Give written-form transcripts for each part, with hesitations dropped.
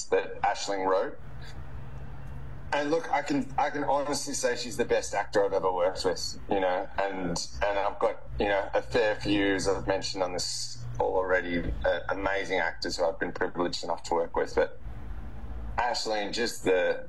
scripts that Aisling wrote. And look, I can honestly say she's the best actor I've ever worked with, you know, and I've got, you know, a fair few, as I've mentioned on this already, amazing actors who I've been privileged enough to work with. But Aisling, just the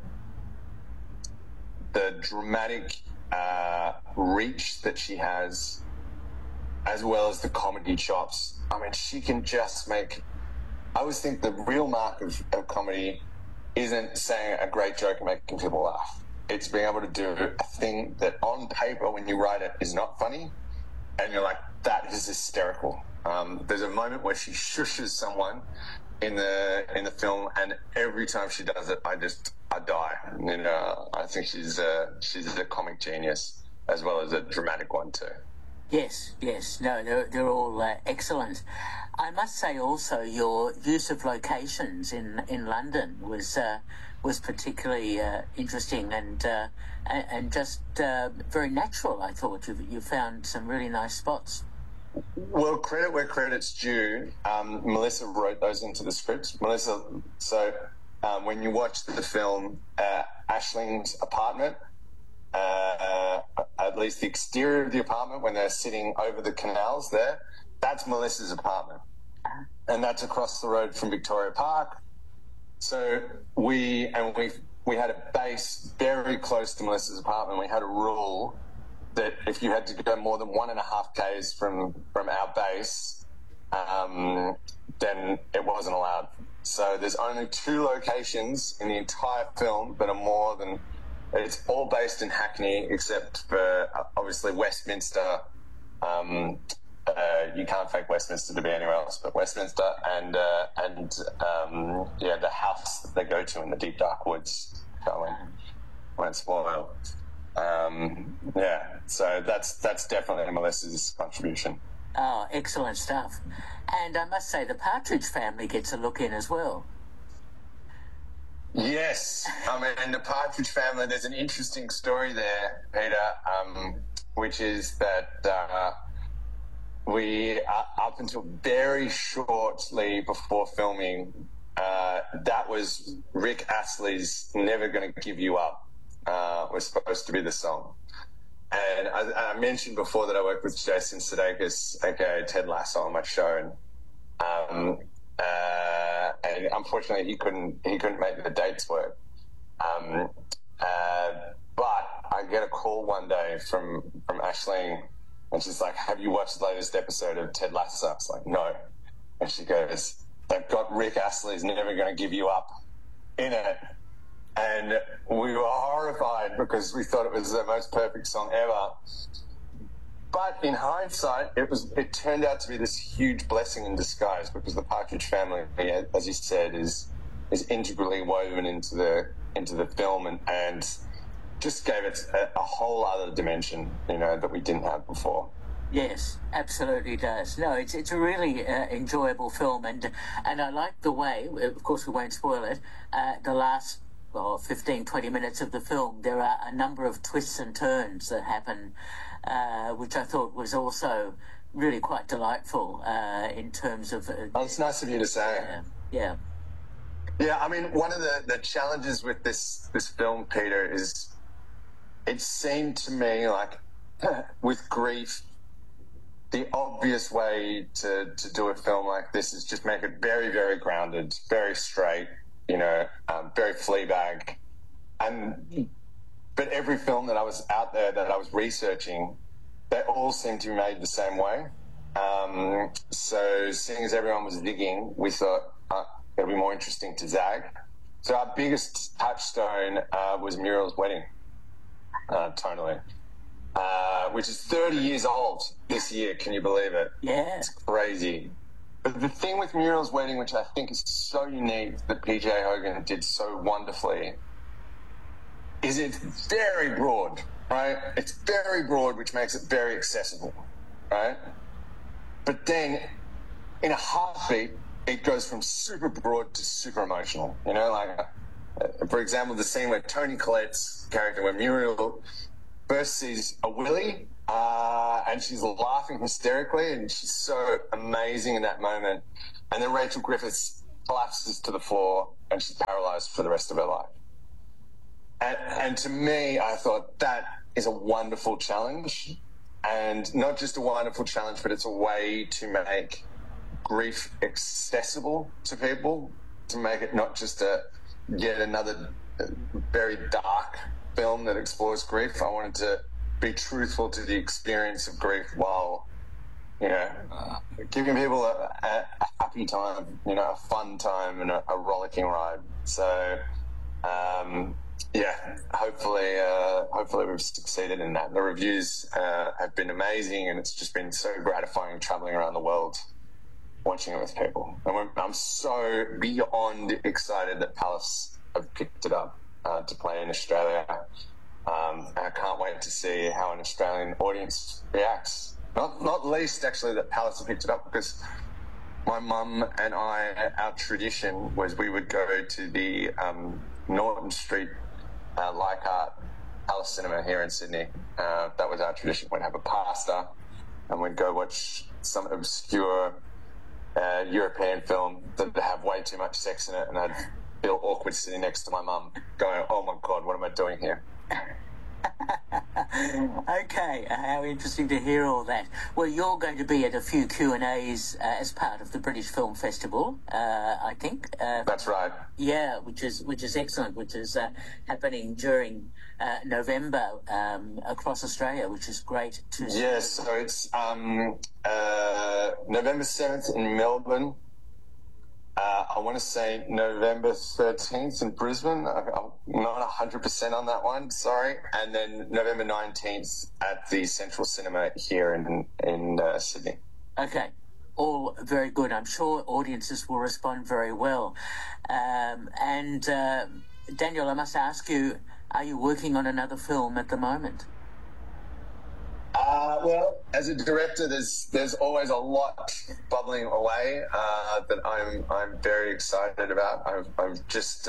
dramatic reach that she has, as well as the comedy chops. I mean, she can just make... I always think the real mark of comedy isn't saying a great joke and making people laugh. It's being able to do a thing that on paper, when you write it, is not funny, and you're like, that is hysterical. There's a moment where she shushes someone in the film, and every time she does it, I die. You know, I think she's a comic genius as well as a dramatic one too. Yes. No, they're all excellent. I must say also your use of locations in London was particularly interesting and just very natural. I thought you found some really nice spots. Well, credit where credit's due. Melissa wrote those into the script. Melissa, so when you watch the film, Aisling's apartment, at least the exterior of the apartment when they're sitting over the canals there, that's Melissa's apartment. And that's across the road from Victoria Park. So we had a base very close to Melissa's apartment. We had a rule that if you had to go more than 1.5 k's from our base, then it wasn't allowed. So there's only 2 locations in the entire film that are more than... It's all based in Hackney, except for obviously Westminster. You can't fake Westminster to be anywhere else but Westminster, and the house that they go to in the deep dark woods when it's spoiled. So that's definitely Melissa's contribution. Oh, excellent stuff. And I must say the Partridge Family gets a look in as well. Yes, I mean, the Partridge Family, there's an interesting story there, Peter, which is that we, up until very shortly before filming, that was Rick Astley's Never Gonna Give You Up, was supposed to be the song. And I mentioned before that I worked with Jason Sudeikis, aka Ted Lasso, on my show, and unfortunately he couldn't make the dates work. But I get a call one day from Aisling, and she's like, "Have you watched the latest episode of Ted Lasso?" I was like, "No." And she goes, "They've got Rick Astley's Never Gonna Give You Up in it." And we were horrified because we thought it was the most perfect song ever. But in hindsight, it turned out to be this huge blessing in disguise, because the Partridge Family, as you said, is integrally woven into the film and just gave it a whole other dimension, you know, that we didn't have before. Yes, absolutely does. No, it's a really enjoyable film, and I like the way, of course we won't spoil it, the last 15, 20 minutes of the film, there are a number of twists and turns that happen, which I thought was also really quite delightful in terms of... it's nice of you to say. Yeah, I mean, one of the challenges with this film, Peter, is it seemed to me like with grief, the obvious way to do a film like this is just make it very, very grounded, very straight, you know, very Fleabag. But every film that I was out there that I was researching, they all seemed to be made the same way. So seeing as everyone was digging, we thought it'll be more interesting to zag. So our biggest touchstone was Muriel's wedding, tonally, which is 30 years old this year. Can you believe it? Yeah. It's crazy. But the thing with Muriel's wedding, which I think is so unique that PJ Hogan did so wonderfully, is it's very broad, right? It's very broad, which makes it very accessible, right? But then, in a heartbeat, it goes from super broad to super emotional. You know, like, for example, the scene where Toni Collette's character, where Muriel first sees a Willie, and she's laughing hysterically, and she's so amazing in that moment. And then Rachel Griffiths collapses to the floor and she's paralyzed for the rest of her life. And to me, I thought that is a wonderful challenge, and not just a wonderful challenge, but it's a way to make grief accessible to people, to make it not just yet another very dark film that explores grief. I wanted to be truthful to the experience of grief while, giving people a happy time, a fun time and a rollicking ride. So, hopefully we've succeeded in that. The reviews have been amazing, and it's just been so gratifying traveling around the world watching it with people. And I'm so beyond excited that Palace have picked it up to play in Australia. And I can't wait to see how an Australian audience reacts. Not least, actually, that Palace have picked it up, because my mum and I, our tradition was we would go to the Norton Street Leichhardt Palace Cinema here in Sydney. That was our tradition. We'd have a pasta and we'd go watch some obscure European film that would have way too much sex in it, and I'd feel awkward sitting next to my mum going, oh my God, what am I doing here? Okay, how interesting to hear all that. Well, you're going to be at a few Q&As as part of the British Film Festival, I think. That's right. Yeah, which is excellent, which is happening during November across Australia, which is great to see. Yes, so it's November 7th in Melbourne. I want to say November 13th in Brisbane. I'm not 100% on that one, sorry. And then November 19th at the Central Cinema here in Sydney. Okay, all very good. I'm sure audiences will respond very well. Daniel, I must ask you, are you working on another film at the moment? Well, as a director, there's always a lot bubbling away that I'm very excited about. I've just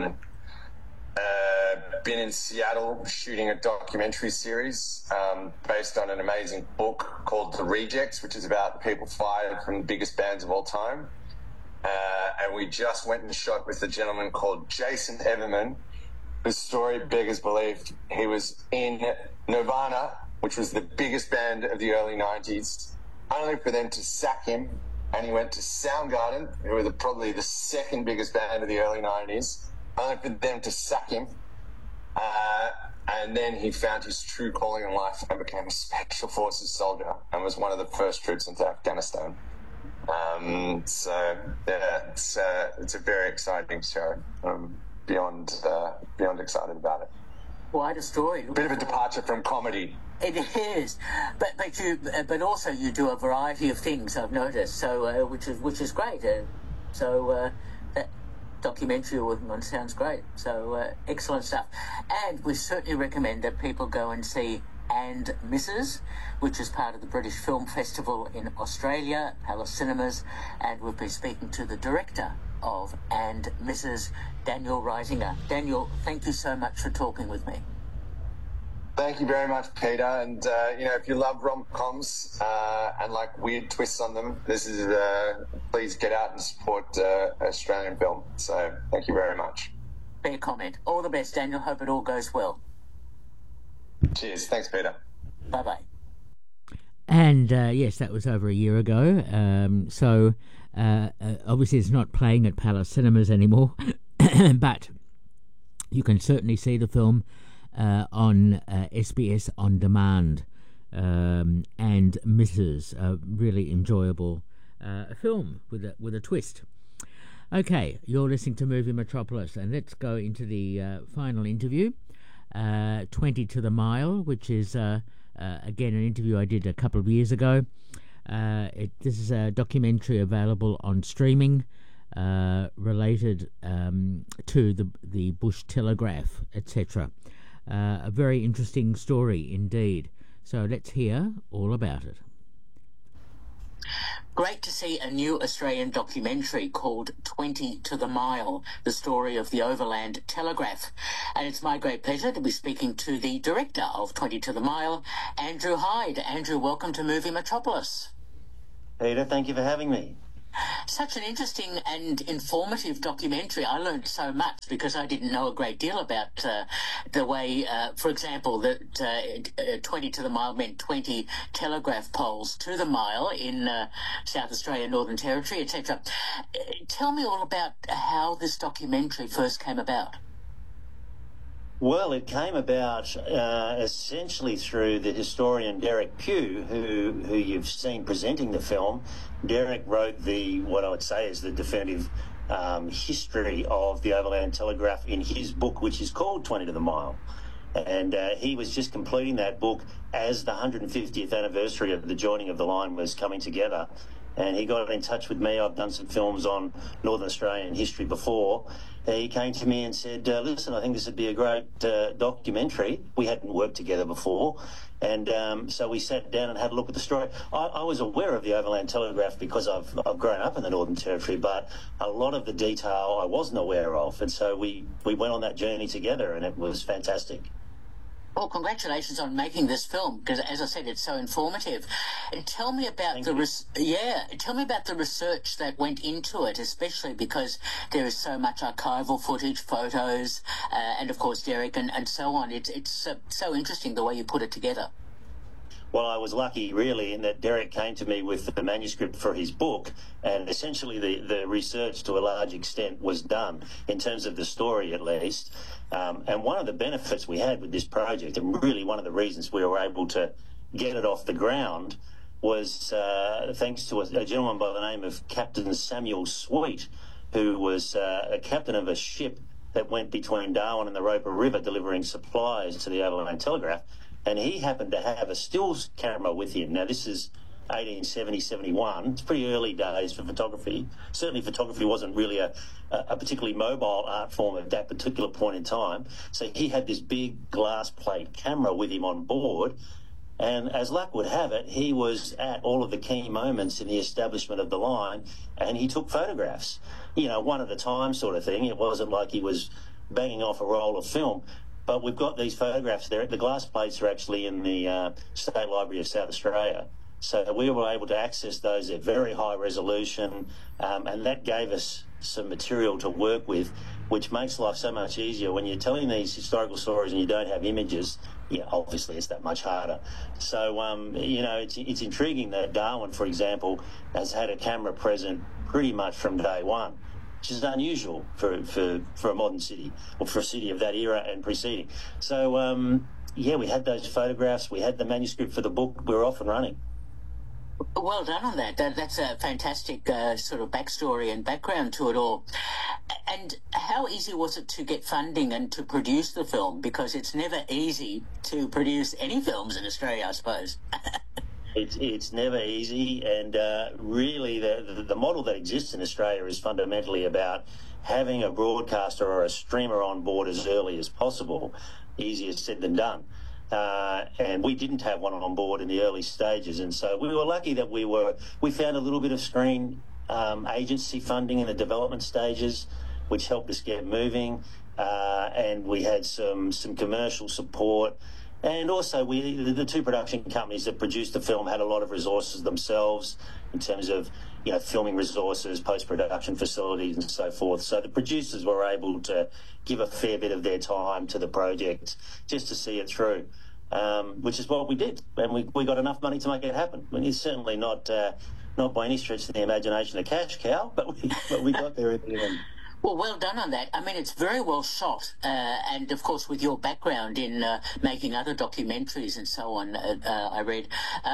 been in Seattle shooting a documentary series based on an amazing book called The Rejects, which is about the people fired from the biggest bands of all time. And we just went and shot with a gentleman called Jason Everman, whose story beggars belief. He was in Nirvana, which was the biggest band of the early 90s, only for them to sack him, and he went to Soundgarden, who were probably the second biggest band of the early 90s, only for them to sack him. And then he found his true calling in life and became a Special Forces soldier and was one of the first troops into Afghanistan. It's a very exciting show. Beyond excited about it. Quite a story. Bit of a departure from comedy. It is, but also you do a variety of things, I've noticed. So which is great. That documentary you're working on sounds great. So excellent stuff. And we certainly recommend that people go and see And Mrs., which is part of the British Film Festival in Australia, Palace Cinemas, and we've been speaking to the director of And Mrs., Daniel Reisinger. Daniel, thank you so much for talking with me. Thank you very much, Peter. And, if you love rom-coms and like weird twists on them, this is, please get out and support Australian film. So thank you very much. Fair comment. All the best, Daniel. Hope it all goes well. Cheers. Thanks, Peter. Bye-bye. And, yes, that was over a year ago. Obviously it's not playing at Palace Cinemas anymore, but you can certainly see the film on SBS On Demand, and Mrs., a really enjoyable film with a twist. Okay, you're listening to Movie Metropolis, and let's go into the final interview, 20 to the Mile, which is again an interview I did a couple of years ago. This is a documentary available on streaming, related to the Bush Telegraph, etc. A very interesting story indeed. So let's hear all about it. Great to see a new Australian documentary called 20 to the Mile, the story of the Overland Telegraph. And it's my great pleasure to be speaking to the director of 20 to the Mile, Andrew Hyde. Andrew, welcome to Movie Metropolis. Peter, thank you for having me. Such an interesting and informative documentary. I learned so much because I didn't know a great deal about the way, for example, that 20 to the mile meant 20 telegraph poles to the mile in South Australia, Northern Territory, etc. Tell me all about how this documentary first came about. Well, it came about essentially through the historian Derek Pugh, who you've seen presenting the film. Derek wrote what I would say is the definitive history of the Overland Telegraph in his book, which is called 20 to the Mile. And he was just completing that book as the 150th anniversary of the joining of the line was coming together. And he got in touch with me. I've done some films on Northern Australian history before. He came to me and said, listen, I think this would be a great documentary. We hadn't worked together before. And so we sat down and had a look at the story. I was aware of the Overland Telegraph because I've grown up in the Northern Territory, but a lot of the detail I wasn't aware of. And so we went on that journey together, and it was fantastic. Well, congratulations on making this film, because, as I said, it's so informative. And tell me about tell me about the research that went into it, especially because there is so much archival footage, photos, and of course Derek and so on. It's so interesting the way you put it together. Well, I was lucky, really, in that Derek came to me with the manuscript for his book, and essentially the research to a large extent was done, in terms of the story at least. And one of the benefits we had with this project, and really one of the reasons we were able to get it off the ground, was thanks to a gentleman by the name of Captain Samuel Sweet, who was a captain of a ship that went between Darwin and the Roper River delivering supplies to the Overland Telegraph. And he happened to have a stills camera with him. Now, this is 1870, 71. It's pretty early days for photography. Certainly photography wasn't really a particularly mobile art form at that particular point in time. So he had this big glass plate camera with him on board. And as luck would have it, he was at all of the key moments in the establishment of the line, and he took photographs, one at a time sort of thing. It wasn't like he was banging off a roll of film. But we've got these photographs there. The glass plates are actually in the State Library of South Australia. So we were able to access those at very high resolution, and that gave us some material to work with, which makes life so much easier. When you're telling these historical stories and you don't have images, obviously it's that much harder. So, it's intriguing that Darwin, for example, has had a camera present pretty much from day one, which is unusual for a modern city, or for a city of that era and preceding. So, we had those photographs, we had the manuscript for the book, we were off and running. Well done on that. That's a fantastic sort of backstory and background to it all. And how easy was it to get funding and to produce the film? Because it's never easy to produce any films in Australia, I suppose. It's never easy, and really the model that exists in Australia is fundamentally about having a broadcaster or a streamer on board as early as possible. Easier said than done. And we didn't have one on board in the early stages, and so we were lucky that we found a little bit of screen agency funding in the development stages, which helped us get moving, and we had some commercial support. And also, the two production companies that produced the film had a lot of resources themselves in terms of, filming resources, post-production facilities and so forth. So the producers were able to give a fair bit of their time to the project just to see it through, which is what we did. And we got enough money to make it happen. I mean, it's certainly not by any stretch of the imagination a cash cow, but we got there in the end. Well, well done on that. I mean, it's very well shot, and of course, with your background in making other documentaries and so on, I read,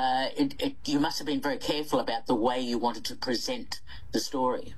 you must have been very careful about the way you wanted to present the story.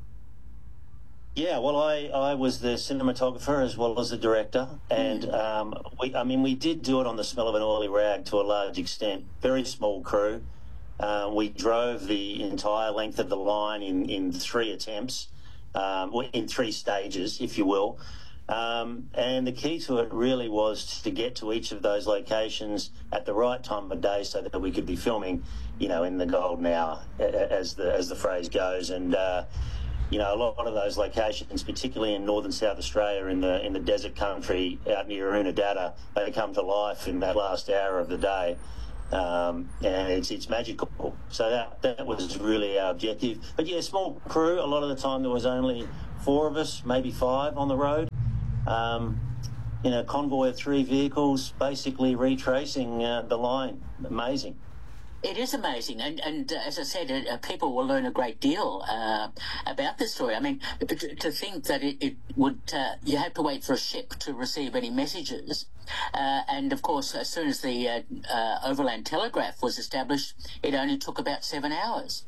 Yeah, well, I was the cinematographer as well as the director, and we did do it on the smell of an oily rag to a large extent. Very small crew. We drove the entire length of the line in 3 attempts. In 3 stages, if you will. And the key to it really was to get to each of those locations at the right time of day so that we could be filming, in the golden hour, as the phrase goes. And, a lot of those locations, particularly in northern South Australia, in the desert country out near Oodnadatta, they come to life in that last hour of the day. and it's magical. So that was really our objective. But yeah, small crew. A lot of the time there was only 4 of us, maybe 5 on the road. In a convoy of 3 vehicles, basically retracing the line. Amazing. It is amazing, and as I said, people will learn a great deal about this story. I mean, to think that it would, you had to wait for a ship to receive any messages, and of course, as soon as the overland telegraph was established, it only took about 7 hours.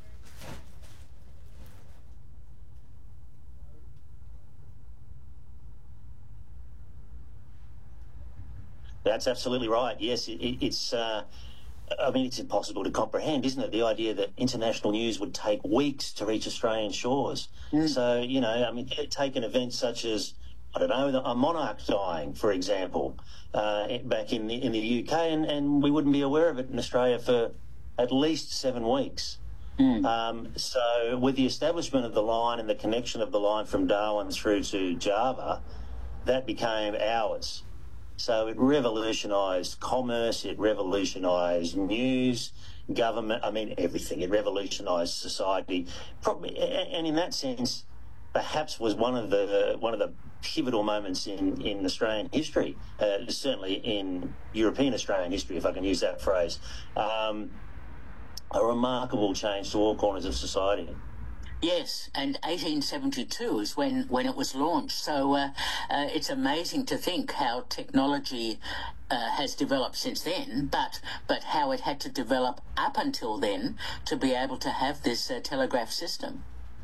That's absolutely right. Yes, it's. I mean, it's impossible to comprehend, isn't it? The idea that international news would take weeks to reach Australian shores. So, you know, I mean, take an event such as, I don't know, a monarch dying, for example, back in the UK, and we wouldn't be aware of it in Australia for at least 7 weeks. So with the establishment of the line and the connection of the line from Darwin through to Java, that became hours. So it revolutionised commerce, it revolutionised news, government, I mean everything. It revolutionised society. Probably, and in that sense, perhaps was one of the pivotal moments in Australian history, certainly in European Australian history, if I can use that phrase. A remarkable change to all corners of society. Yes, and 1872 is when it was launched. So it's amazing to think how technology has developed since then, but how it had to develop up until then to be able to have this telegraph system.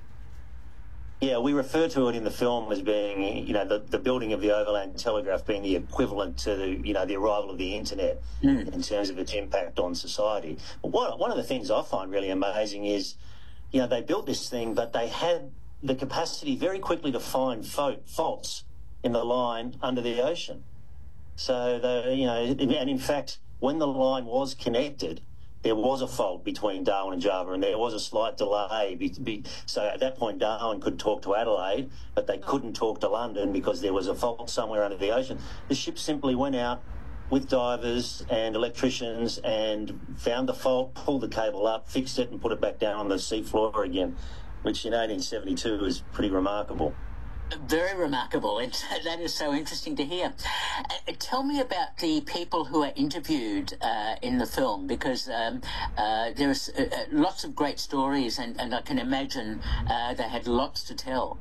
Yeah, we refer to it in the film as being, you know, the building of the overland telegraph being the equivalent to, the arrival of the internet in terms of its impact on society. But one of the things I find really amazing is, you know, they built this thing, but they had the capacity very quickly to find faults in the line under the ocean. So, and in fact, when the line was connected, there was a fault between Darwin and Java, and there was a slight delay. So at that point, Darwin could talk to Adelaide, but they couldn't talk to London because there was a fault somewhere under the ocean. The ship simply went out with divers and electricians and found the fault, pulled the cable up, fixed it and put it back down on the sea floor again, which in 1872 is pretty remarkable. Very remarkable. That is so interesting to hear. Tell me about the people who are interviewed in the film, because there's lots of great stories, and I can imagine they had lots to tell.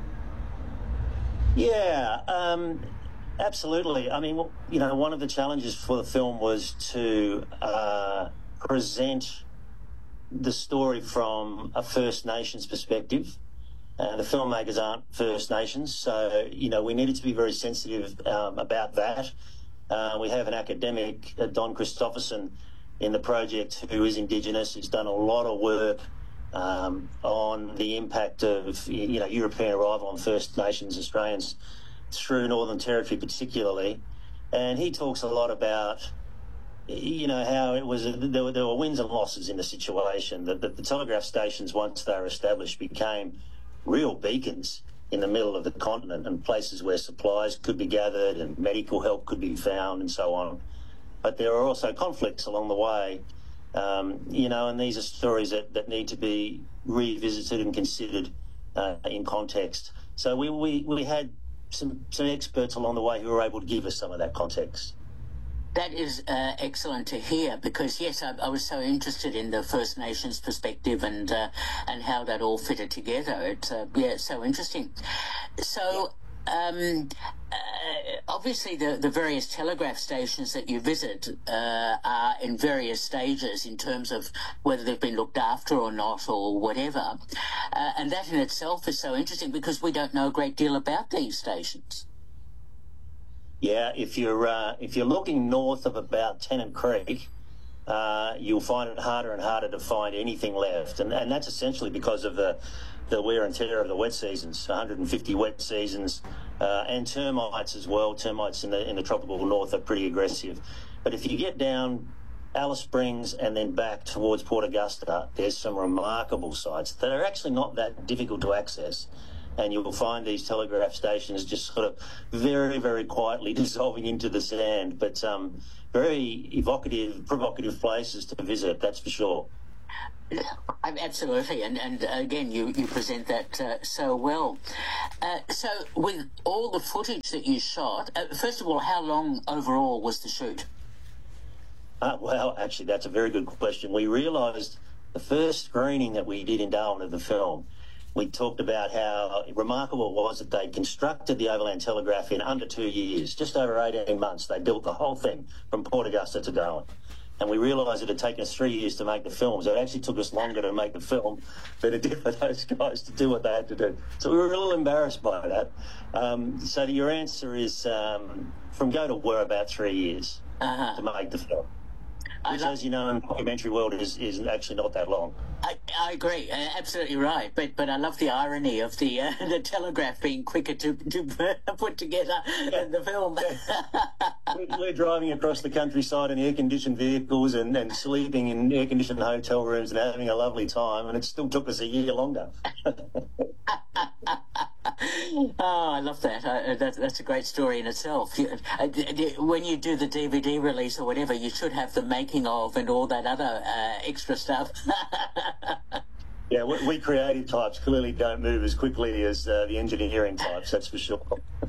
Yeah, absolutely. I mean, you know, one of the challenges for the film was to present the story from a First Nations perspective. The filmmakers aren't First Nations, so, you know, we needed to be very sensitive about that. We have an academic, Don Christopherson, in the project who is Indigenous, who's done a lot of work on the impact of, you know, European arrival on First Nations Australians through Northern Territory particularly. And he talks a lot about, you know, how it was, there were wins and losses in the situation, that the telegraph stations, once they were established, became real beacons in the middle of the continent and places where supplies could be gathered and medical help could be found and so on. But there are also conflicts along the way, you know, and these are stories that need to be revisited and considered in context. So we had some experts along the way who were able to give us some of that context. That is excellent to hear, because yes, I was so interested in the First Nations perspective and how that all fitted together. It's so interesting. So obviously the various telegraph stations that you visit are in various stages in terms of whether they've been looked after or not or whatever, and that in itself is so interesting because we don't know a great deal about these stations. Yeah, if you're looking north of about Tennant Creek, you'll find it harder and harder to find anything left, and that's essentially because of the wear and tear of the wet seasons, 150 wet seasons, and termites as well. Termites in the tropical north are pretty aggressive. But if you get down Alice Springs and then back towards Port Augusta, there's some remarkable sites that are actually not that difficult to access. And you'll find these telegraph stations just sort of very, very quietly dissolving into the sand. But very evocative, provocative places to visit, that's for sure. Absolutely, and again, you present that so well. So, with all the footage that you shot, first of all, how long overall was the shoot? Well, actually, that's a very good question. We realised the first screening that we did in Darwin of the film, we talked about how remarkable it was that they constructed the Overland Telegraph in under 2 years, just over 18 months. They built the whole thing from Port Augusta to Darwin. And we realised it had taken us 3 years to make the film. So it actually took us longer to make the film than it did for those guys to do what they had to do. So we were a little embarrassed by that. So your answer is from go to were about 3 years to make the film. Which, as you know, in the documentary world is actually not that long. I agree, absolutely right. But I love the irony of the Telegraph being quicker to put together than the film. We're driving across the countryside in air-conditioned vehicles and sleeping in air-conditioned hotel rooms and having a lovely time, and it still took us a year longer. Oh, I love that. That's a great story in itself. When you do the DVD release or whatever, you should have the making of and all that other extra stuff. Yeah, we creative types clearly don't move as quickly as the engineering types, that's for sure.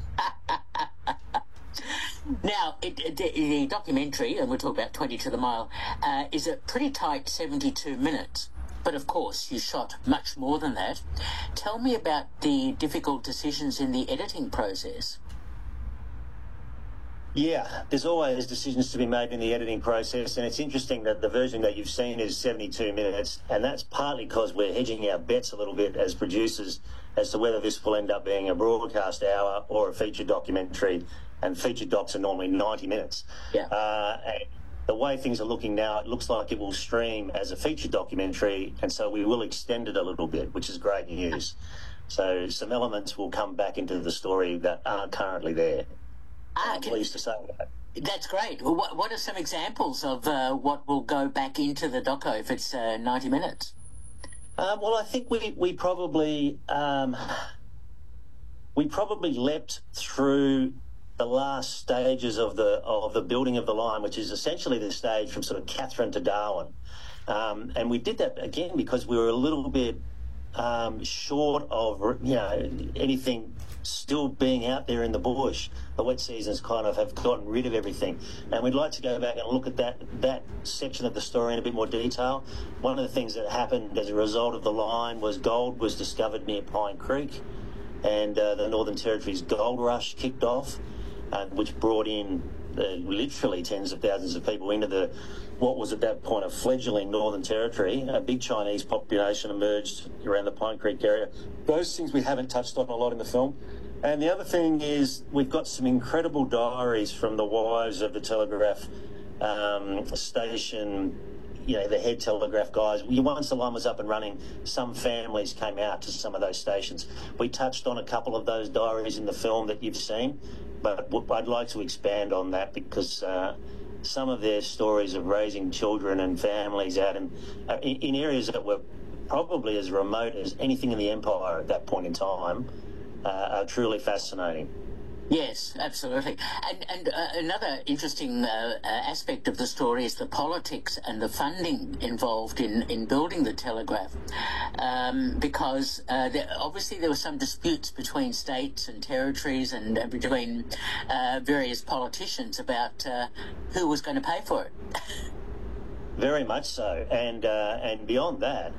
Now, the documentary, and we'll talk about 20 to the Mile, is a pretty tight 72 minutes. But of course, you shot much more than that. Tell me about the difficult decisions in the editing process. Yeah, there's always decisions to be made in the editing process, and it's interesting that the version that you've seen is 72 minutes, and that's partly because we're hedging our bets a little bit as producers as to whether this will end up being a broadcast hour or a feature documentary, and feature docs are normally 90 minutes. Yeah. The way things are looking now, it looks like it will stream as a feature documentary, and so we will extend it a little bit, which is great news. So some elements will come back into the story that aren't currently there. I'm pleased to say that. That's great. What are some examples of what will go back into the doco if it's 90 minutes? Well, I think we probably leapt through the last stages of the building of the line, which is essentially the stage from sort of Katherine to Darwin. And we did that again because we were a little bit short of anything still being out there in the bush. The wet seasons kind of have gotten rid of everything, and we'd like to go back and look at that section of the story in a bit more detail. One of the things that happened as a result of the line was gold was discovered near Pine Creek, and the Northern Territory's gold rush kicked off, which brought in literally tens of thousands of people into what was at that point a fledgling Northern Territory. A big Chinese population emerged around the Pine Creek area. Those things we haven't touched on a lot in the film. And the other thing is we've got some incredible diaries from the wives of the Telegraph station, the head telegraph guys. Once the line was up and running, some families came out to some of those stations. We touched on a couple of those diaries in the film that you've seen, but I'd like to expand on that because some of their stories of raising children and families out in areas that were probably as remote as anything in the empire at that point in time are truly fascinating. Yes, absolutely. And another interesting aspect of the story is the politics and the funding involved in building the telegraph, because obviously there were some disputes between states and territories and between various politicians about who was going to pay for it. Very much so. And beyond that,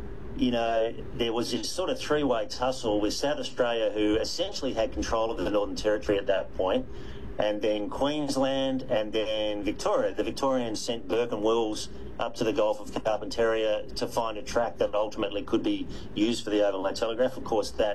there was this sort of three-way tussle with South Australia, who essentially had control of the Northern Territory at that point, and then Queensland, and then Victoria. The Victorians sent Burke and Wills up to the Gulf of Carpentaria to find a track that ultimately could be used for the Overland Telegraph. Of course, that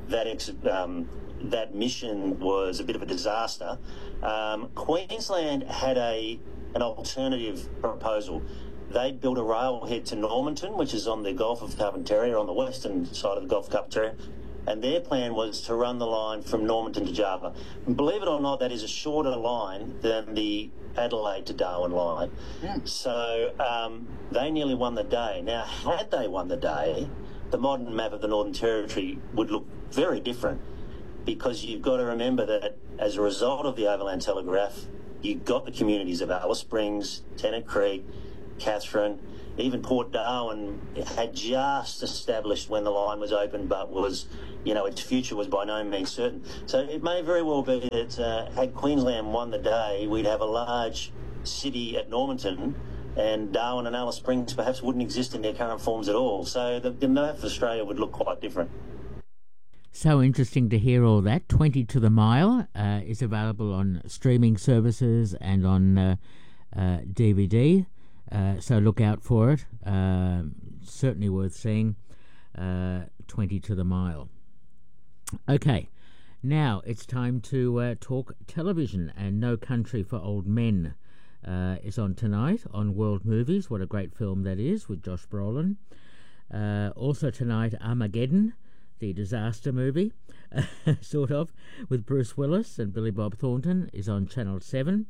mission was a bit of a disaster. Queensland had an alternative proposal. They built a railhead to Normanton, which is on the Gulf of Carpentaria, on the western side of the Gulf of Carpentaria, and their plan was to run the line from Normanton to Java. And believe it or not, that is a shorter line than the Adelaide to Darwin line. So they nearly won the day. Now, had they won the day, the modern map of the Northern Territory would look very different, because you've got to remember that as a result of the Overland Telegraph, you got the communities of Alice Springs, Tennant Creek, Katherine, even Port Darwin had just established when the line was open, but was, its future was by no means certain. So it may very well be that had Queensland won the day, we'd have a large city at Normanton, and Darwin and Alice Springs perhaps wouldn't exist in their current forms at all. So the map of Australia would look quite different. So interesting to hear all that. 20 to the Mile is available on streaming services and on DVD. So look out for it. Certainly worth seeing. 20 to the Mile. Okay, now it's time to talk television, and No Country for Old Men is on tonight on World Movies. What a great film that is, with Josh Brolin. Also tonight, Armageddon, the disaster movie, sort of, with Bruce Willis and Billy Bob Thornton, is on Channel 7.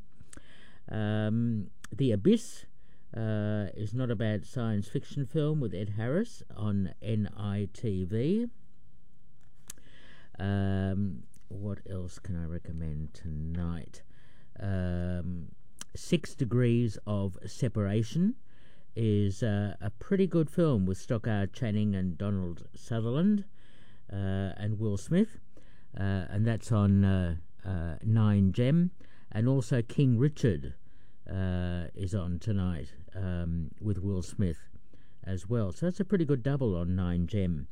The Abyss is not a bad science fiction film with Ed Harris on NITV. What else can I recommend tonight? 6 Degrees of Separation is a pretty good film with Stockard Channing and Donald Sutherland and Will Smith, and that's on 9Gem. And also King Richard is on tonight with Will Smith as well. So that's a pretty good double on 9Gem.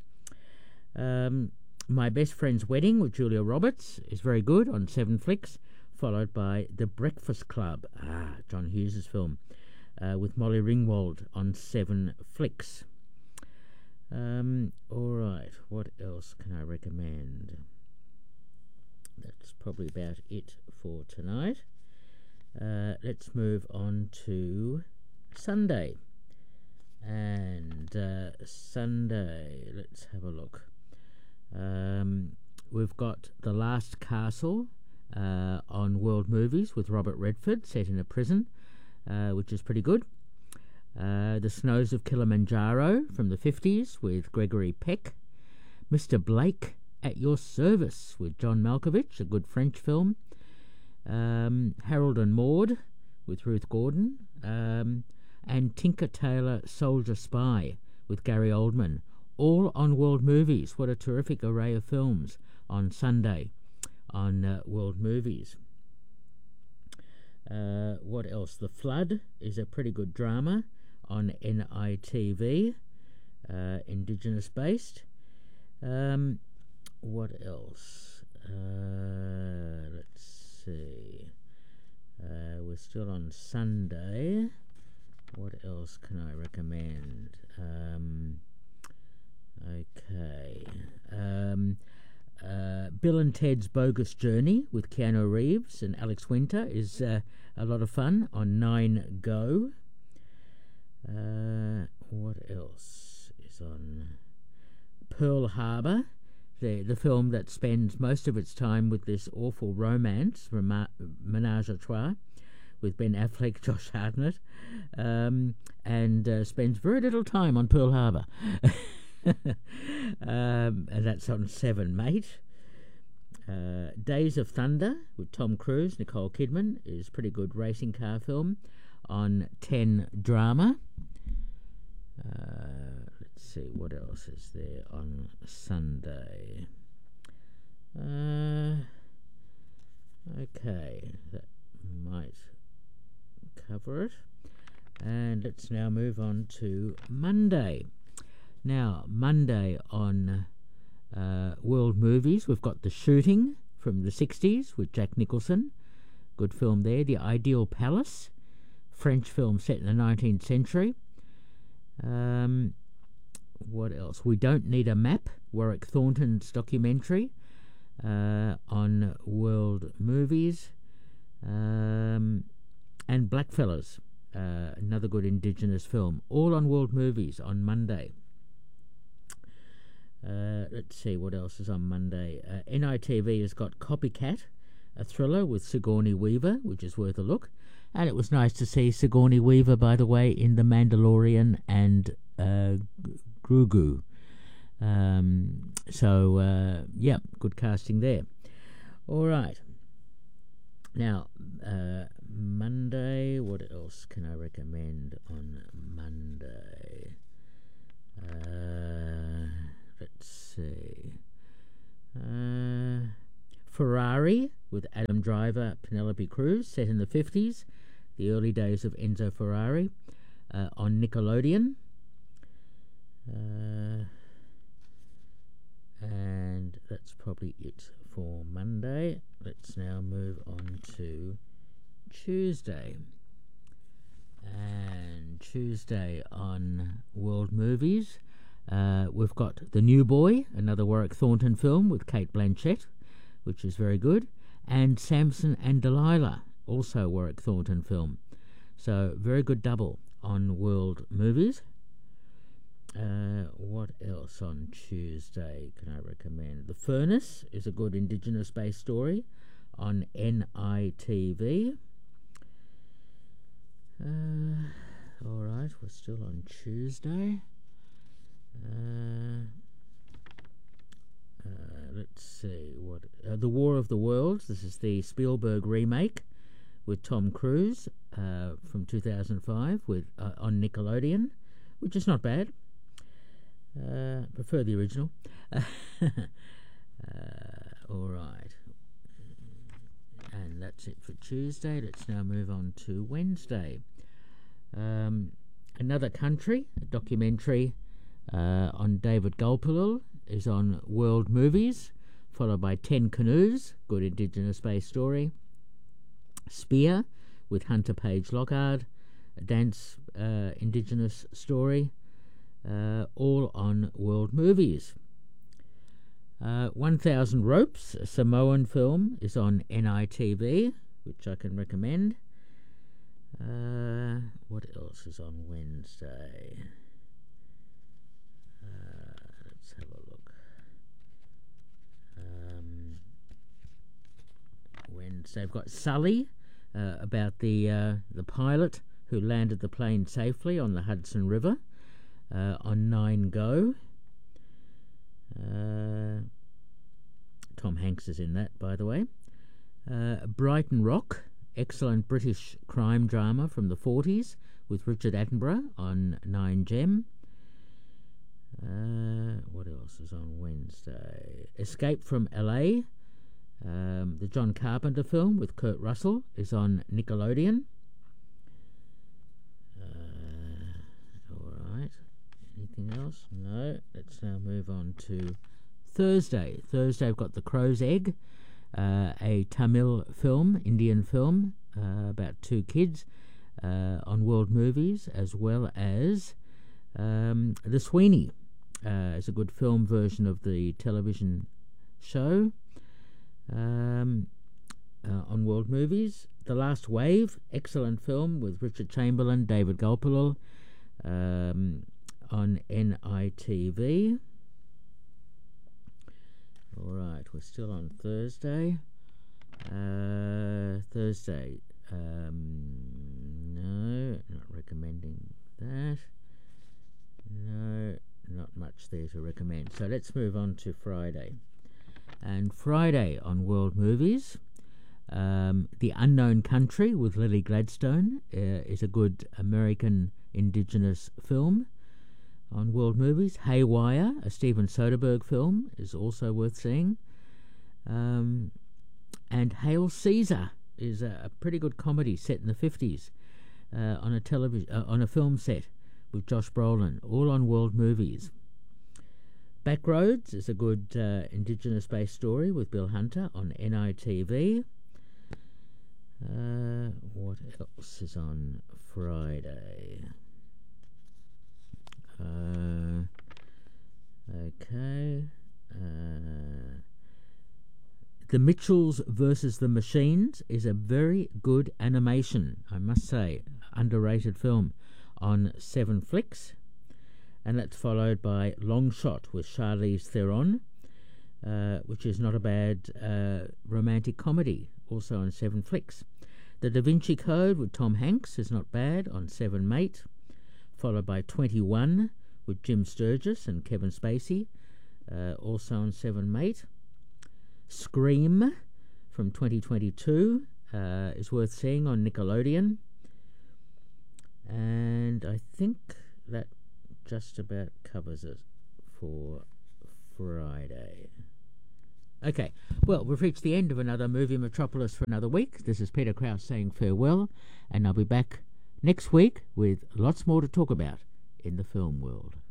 My Best Friend's Wedding with Julia Roberts is very good on 7Flix, followed by The Breakfast Club, John Hughes' film, with Molly Ringwald on 7Flix. All right, what else can I recommend? That's probably about it for tonight. Let's move on to Sunday. And Sunday, let's have a look. We've got The Last Castle on World Movies with Robert Redford, set in a prison, which is pretty good. The Snows of Kilimanjaro from the 50s with Gregory Peck. Mr. Blake at Your Service with John Malkovich, a good French film. Harold and Maude with Ruth Gordon. And Tinker Tailor Soldier Spy with Gary Oldman, all on World Movies. What a terrific array of films on Sunday on World Movies. What else? The Flood is a pretty good drama on NITV, Indigenous based. What else? Let's see. We're still on Sunday. What else can I recommend? Okay. Bill and Ted's Bogus Journey with Keanu Reeves and Alex Winter is a lot of fun on 9Go. What else is on? Pearl Harbor, the film that spends most of its time with this awful romance, Menage a Trois, with Ben Affleck, Josh Hartnett, and spends very little time on Pearl Harbor. And that's on 7, Mate. Days of Thunder with Tom Cruise, Nicole Kidman is a pretty good racing car film on 10 Drama. Let's see, what else is there on Sunday? Okay, that might cover it. And let's now move on to Monday. Now, Monday on World Movies, we've got The Shooting from the 60s with Jack Nicholson. Good film there. The Ideal Palace, French film set in the 19th century. What else? We Don't Need a Map, Warwick Thornton's documentary on World Movies. And Blackfellas, another good Indigenous film, all on World Movies on Monday. Let's see what else is on Monday. NITV has got Copycat, a thriller with Sigourney Weaver, which is worth a look. And it was nice to see Sigourney Weaver, by the way, in The Mandalorian and Grogu. Yeah, good casting there. All right. Now, Monday. What else can I recommend on Monday? Let's see. Ferrari with Adam Driver, Penelope Cruz, set in the 50s, the early days of Enzo Ferrari, on Nickelodeon. And that's probably it for Monday. Let's now move on to Tuesday. And Tuesday on World Movies, we've got The New Boy, another Warwick Thornton film with Cate Blanchett, which is very good, and Samson and Delilah, also Warwick Thornton film. So very good double on World Movies. What else on Tuesday can I recommend? The Furnace is a good Indigenous-based story on NITV. All right, we're still on Tuesday. Let's see what The War of the Worlds. This is the Spielberg remake with Tom Cruise from 2005 with on Nickelodeon, which is not bad. Prefer the original. All right, and that's it for Tuesday. Let's now move on to Wednesday. Another Country, a documentary on David Gulpilil, is on World Movies, followed by 10 Canoes, good Indigenous-based story. Spear with Hunter Page Lockard, a dance Indigenous story, all on World Movies. 1000 Ropes, a Samoan film, is on NITV, which I can recommend. What else is on Wednesday? Let's have a look. Wednesday, I've got Sully, about the pilot who landed the plane safely on the Hudson River, on 9 Go. Tom Hanks is in that, by the way. Brighton Rock, excellent British crime drama from the 40s with Richard Attenborough on 9Gem. What else is on Wednesday? Escape from LA, the John Carpenter film with Kurt Russell, is on Nickelodeon. All right. Anything else? No. Let's now move on to Thursday. Thursday, I've got The Crow's Egg, a Tamil film, Indian film, about 2 kids, on World Movies, as well as The Sweeney. It's a good film version of the television show, on World Movies. The Last Wave, excellent film with Richard Chamberlain, David Gulpilil, on NITV. All right, we're still on Thursday. Thursday, no, not recommending that. No, not much there to recommend. So let's move on to Friday. And Friday on World Movies, The Unknown Country with Lily Gladstone is a good American Indigenous film on World Movies. Haywire, a Steven Soderbergh film, is also worth seeing. And Hail Caesar is a pretty good comedy set in the 50s on a on a film set with Josh Brolin, all on World Movies. Backroads is a good Indigenous-based story with Bill Hunter on NITV. What else is on Friday? Okay. The Mitchells versus the Machines is a very good animation, I must say, underrated film on 7 Flicks. And that's followed by Long Shot with Charlize Theron, which is not a bad romantic comedy, also on 7 Flicks. The Da Vinci Code with Tom Hanks is not bad on 7 Mate, followed by 21 with Jim Sturgis and Kevin Spacey, also on 7 Mate. Scream from 2022 is worth seeing on Nickelodeon. And I think that just about covers it for Friday. Okay, well, we've reached the end of another Movie Metropolis for another week. This is Peter Krause saying farewell, and I'll be back next week with lots more to talk about in the film world.